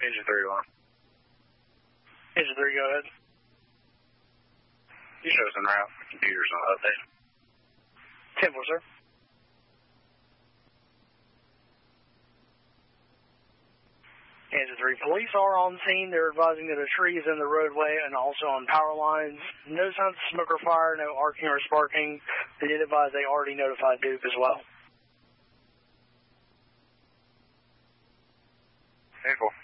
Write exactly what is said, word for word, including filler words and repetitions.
Engine three one. Engine three, go ahead. You show us en route. Computer's on update. ten four, sir. Engine three, police are on scene. They're advising that a tree is in the roadway and also on power lines. No signs of smoke or fire, no arcing or sparking. They did advise they already notified Duke as well. ten four.